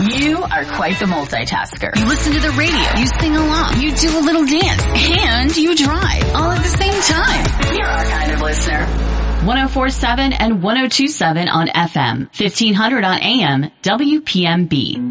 You are quite the multitasker. You listen to the radio, you sing along, you do a little dance, and you drive, all at the same time. You're our kind of listener. 104.7 and 102.7 on FM, 1500 on AM, WPMB.